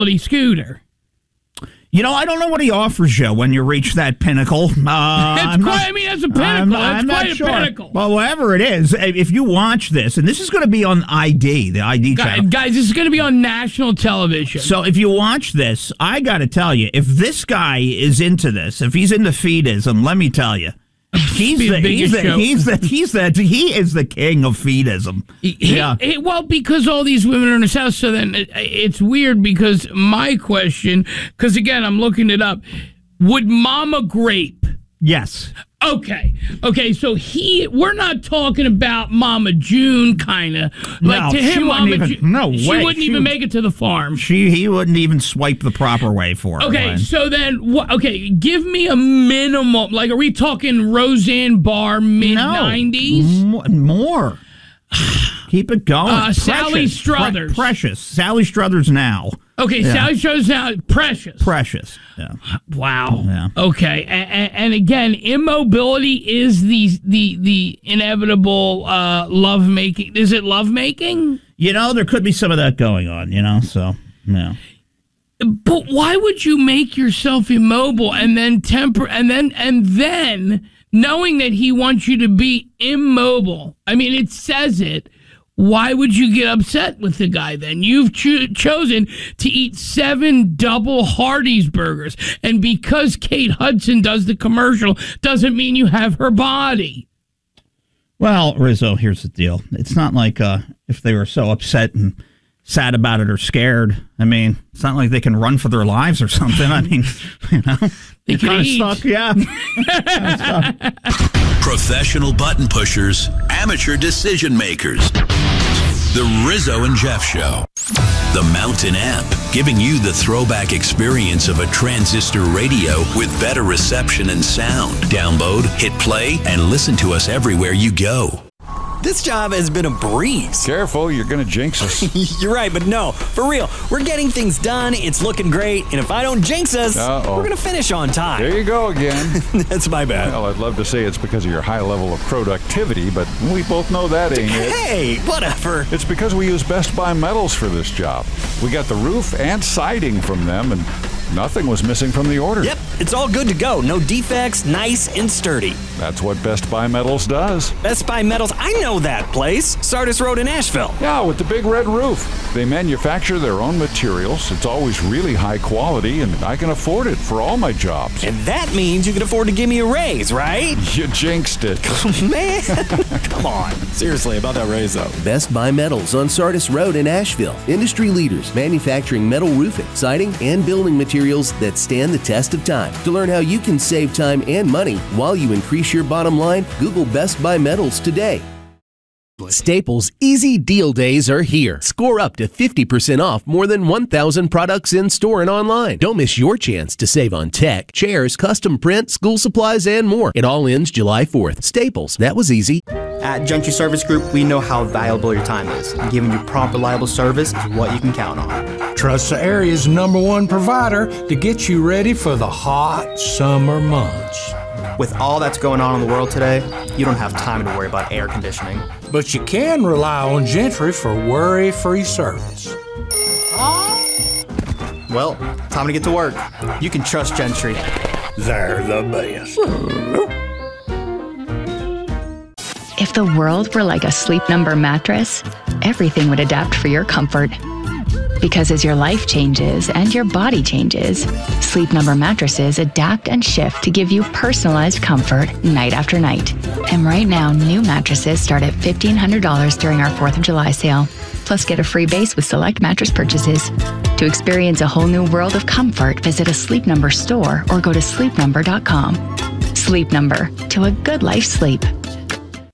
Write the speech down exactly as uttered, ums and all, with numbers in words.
scooter. You know, I don't know what he offers you when you reach that pinnacle. Uh, It's I'm quite, not, I mean, that's a pinnacle. I'm, that's I'm quite not a sure. pinnacle. Well, whatever it is, if you watch this, and this is going to be on I D, the I D Guys, channel. guys, this is going to be on national television. So if you watch this, I got to tell you, if this guy is into this, if he's into feedism, let me tell you, he's Be the the, he's, biggest the, show. he's the he's the he is the king of feedism. He- he- Yeah. he- well, because all these women are in his house, so then it, it's weird because my question, because again, I'm looking it up, would Mama Grape? Yes. Okay, okay, so he, we're not talking about Mama June, kind of. Like No, to she him, wouldn't Mama even- June, no she way. wouldn't She even would- make it to the farm. She he wouldn't even swipe the proper way for her. Okay, Glenn. so then, wha- okay, give me a minimum. Like, are we talking Roseanne Barr mid nineties? No, m- more. Keep it going. Uh, Sally Precious. Struthers. Pre- precious. Sally Struthers now. Okay, Yeah. Sally shows now precious. Precious. Yeah. Wow. Yeah. Okay, and, and again, immobility is the the the inevitable uh, love making. Is it love making? You know, there could be some of that going on, you know, so, yeah. But why would you make yourself immobile and then temper and then and then knowing that he wants you to be immobile? I mean, it says it. Why would you get upset with the guy then? You've cho- chosen to eat seven double Hardee's burgers, and because Kate Hudson does the commercial doesn't mean you have her body. Well, Rizzo, here's the deal. It's not like uh, if they were so upset and sad about it or scared. I mean, it's not like they can run for their lives or something. I mean, you know, They you're can kind of eat. stuck, yeah. Kinda stuck. Professional button pushers, amateur decision makers. The Rizzo and Jeff Show. The Mountain Amp, giving you the throwback experience of a transistor radio with better reception and sound. Download, hit play, and listen to us everywhere you go. This job has been a breeze. Careful, you're going to jinx us. You're right, but no, for real. We're getting things done. It's looking great. And if I don't jinx us, Uh-oh. we're going to finish on time. There you go again. That's my bad. Well, I'd love to say it's because of your high level of productivity, but we both know that ain't it. Hey, whatever. It's because we use Best Buy metals for this job. We got the roof and siding from them, and nothing was missing from the order. Yep, it's all good to go. No defects, nice and sturdy. That's what Best Buy Metals does. Best Buy Metals, I know that place. Sardis Road in Asheville. Yeah, with the big red roof. They manufacture their own materials. It's always really high quality, and I can afford it for all my jobs. And that means you can afford to give me a raise, right? You jinxed it. Man, come on. Seriously, about that raise, though. Best Buy Metals on Sardis Road in Asheville. Industry leaders manufacturing metal roofing, siding, and building materials that stand the test of time. To learn how you can save time and money while you increase your bottom line, Google Best Buy Metals today. Staples Easy Deal Days are here. Score up to fifty percent off more than one thousand products in store and online. Don't miss your chance to save on tech, chairs, custom print, school supplies, and more. It all ends July fourth. Staples, that was easy. At Gentry Service Group, we know how valuable your time is. And giving you prompt, reliable service is what you can count on. Trust the area's number one provider to get you ready for the hot summer months. With all that's going on in the world today, you don't have time to worry about air conditioning. But you can rely on Gentry for worry-free service. Well, time to get to work. You can trust Gentry. They're the best. If the world were like a Sleep Number mattress, everything would adapt for your comfort. Because as your life changes and your body changes, Sleep Number mattresses adapt and shift to give you personalized comfort night after night. And right now, new mattresses start at fifteen hundred dollars during our fourth of July sale. Plus, get a free base with select mattress purchases. To experience a whole new world of comfort, visit a Sleep Number store or go to sleep number dot com. Sleep Number, to a good life sleep.